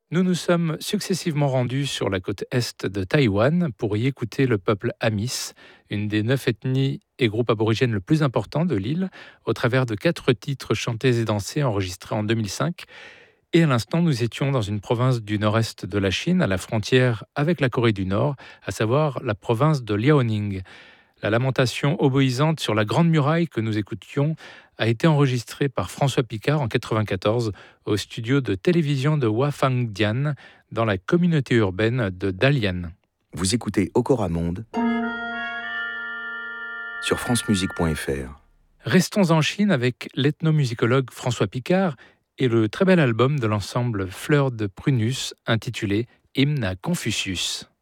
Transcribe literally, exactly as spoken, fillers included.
Nous nous sommes successivement rendus sur la côte est de Taïwan pour y écouter le peuple Amis, une des neuf ethnies et groupes aborigènes le plus importants de l'île, au travers de quatre titres chantés et dansés enregistrés en deux mille cinq. Et à l'instant, nous étions dans une province du nord-est de la Chine, à la frontière avec la Corée du Nord, à savoir la province de Liaoning. La lamentation oboïsante sur la Grande Muraille que nous écoutions a été enregistrée par François Picard en quatre-vingt-quatorze au studio de télévision de Huafangdian dans la communauté urbaine de Dalian. Vous écoutez Okora Monde sur francemusique point f r. Restons en Chine avec l'ethnomusicologue François Picard et le très bel album de l'ensemble Fleurs de Prunus intitulé Hymne à Confucius.